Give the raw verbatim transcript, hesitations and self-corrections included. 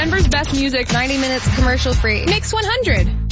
Denver's best music, ninety minutes commercial free. Mix one hundred.